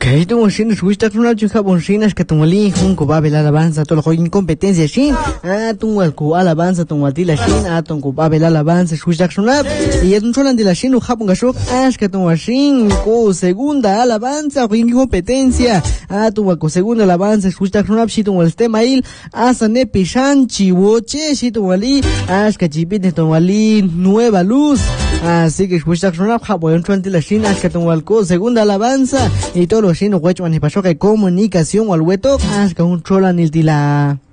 Que tu machine swista una chuja bonchinas que tu mali un ko babel alabanza todo lo incompetencia shin tu ko alabanza tu matila shin tu ko babel alabanza swista una y es un cholan de la shin japon gashok que tu machine ko segunda alabanza ko incompetencia tu ko segunda alabanza swista una shi tu el tema il asa ne pishan chiwoche shi tu mali que chipite tu mali nueva luz así que swista una japon cholan de la shin que tu ko segunda alabanza y todo los chinos huechos ni pasó que comunicación o al hueto que un chola ni tila